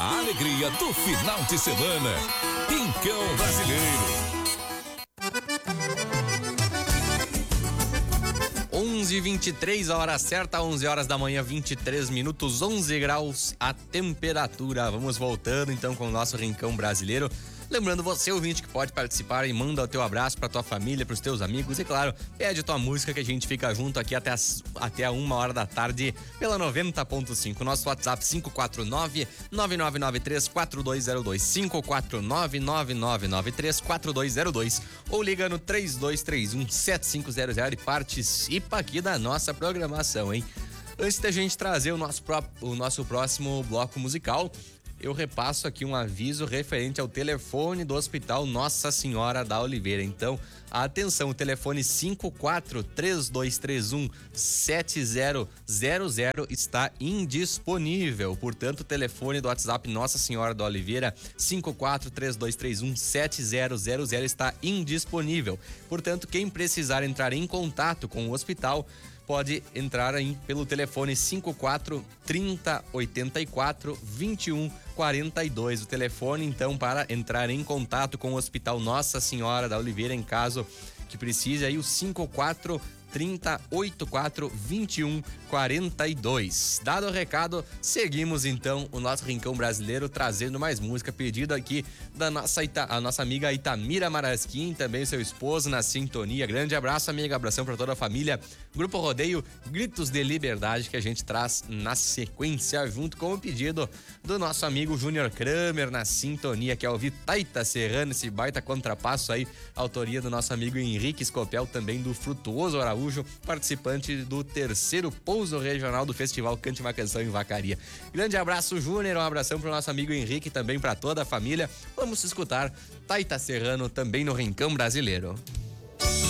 A alegria do final de semana. Rincão Brasileiro. 11h23, a hora certa, 11 horas da manhã, 23 minutos, 11 graus a temperatura. Vamos voltando então com o nosso Rincão Brasileiro. Lembrando você, ouvinte, que pode participar e manda o teu abraço pra tua família, pros teus amigos e, claro, pede tua música que a gente fica junto aqui até a 1 da tarde pela 90.5. Nosso WhatsApp 549-9993-4202, 549-9993-4202 ou liga no 3231-7500 e participa aqui da nossa programação, hein? Antes da gente trazer o nosso próximo bloco musical, eu repasso aqui um aviso referente ao telefone do Hospital Nossa Senhora da Oliveira. Então, atenção, o telefone 54-3231-7000 está indisponível. Portanto, o telefone do WhatsApp Nossa Senhora da Oliveira, 54-3231-7000 está indisponível. Portanto, quem precisar entrar em contato com o hospital pode entrar aí pelo telefone 54 30 84 21 42. O telefone, então, para entrar em contato com o Hospital Nossa Senhora da Oliveira, em caso que precise, aí o 54 30 84 21 42. Dado o recado, seguimos então o nosso Rincão Brasileiro, trazendo mais música, pedido aqui da a nossa amiga Itamira Marasquim, também seu esposo na sintonia. Grande abraço, amiga, abração para toda a família. Grupo Rodeio, Gritos de Liberdade, que a gente traz na sequência, junto com o pedido do nosso amigo Júnior Kramer na sintonia, que é o Vitaita Serrano, esse baita contrapasso aí, autoria do nosso amigo Henrique Scopel, também do Frutuoso Araújo, participante do 3º pouso regional do Festival Cante uma Canção em Vacaria. Grande abraço, Júnior, um abração pro nosso amigo Henrique, também para toda a família. Vamos escutar Taita Serrano também no Rincão Brasileiro.